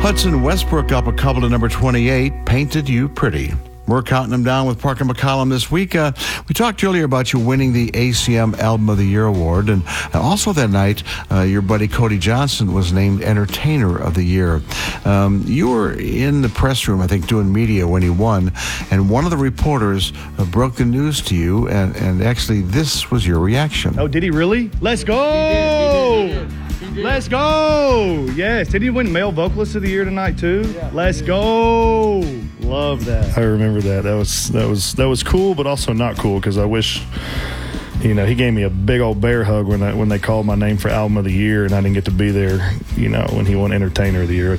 Hudson Westbrook up a couple to number 28, Painted You Pretty. We're counting them down with Parker McCollum this week. We talked earlier about you winning the ACM Album of the Year award, and also that night, your buddy Cody Johnson was named Entertainer of the Year. You were in the press room, I think, doing media when he won, and one of the reporters broke the news to you, and actually this was your reaction. Oh, did he really? Let's go! He did. Let's go! Yes. Did he win Male Vocalist of the Year tonight too? Yeah, Let's go! Love that. I remember that. That was cool, but also not cool because I wish, he gave me a big old bear hug when they called my name for Album of the Year, and I didn't get to be there, when he won Entertainer of the Year.